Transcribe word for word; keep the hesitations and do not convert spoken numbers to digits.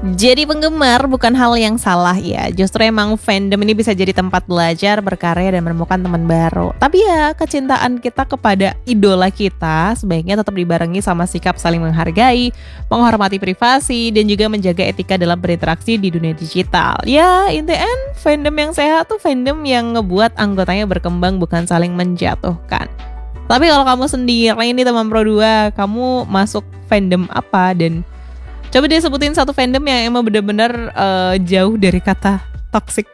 Jadi penggemar bukan hal yang salah ya. Justru emang fandom ini bisa jadi tempat belajar, berkarya, dan menemukan teman baru. Tapi ya, kecintaan kita kepada idola kita sebaiknya tetap dibarengi sama sikap saling menghargai, menghormati privasi, dan juga menjaga etika dalam berinteraksi di dunia digital. Ya, in the end, fandom yang sehat tuh fandom yang ngebuat anggotanya berkembang, bukan saling menjatuhkan. Tapi kalau kamu sendiri nih teman Pro dua, kamu masuk fandom apa? Dan coba dia sebutin satu fandom yang emang bener-bener uh, jauh dari kata toxic.